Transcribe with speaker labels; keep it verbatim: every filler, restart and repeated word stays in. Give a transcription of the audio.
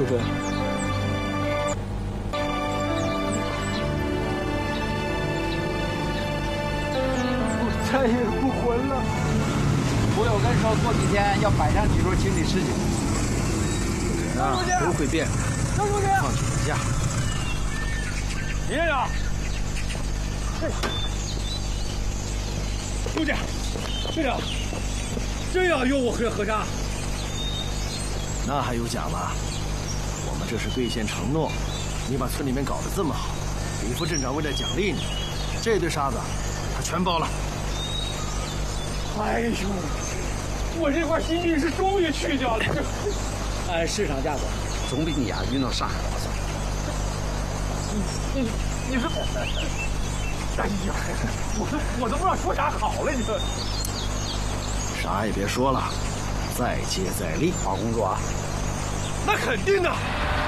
Speaker 1: 楚州。
Speaker 2: 我再也不混了。
Speaker 3: 我有跟说，过几天要摆上几桌清理事情。
Speaker 1: 人啊，都会变的，放几天假。
Speaker 2: 李院长，书记，队长，真要用我和和尚？
Speaker 1: 那还有假吗？我们这是兑现承诺。你把村里面搞得这么好，李副镇长为了奖励你，这堆沙子他全包了。
Speaker 2: 哎呦，我这块心病是终于去掉了。
Speaker 3: 按市场价格，总比你呀运到上海划算。
Speaker 2: 你你你说，哎呀，我都我都不知道说啥好了，你说。
Speaker 1: 啥也别说了，再接再厉。
Speaker 3: 好工作啊！
Speaker 2: 那肯定的。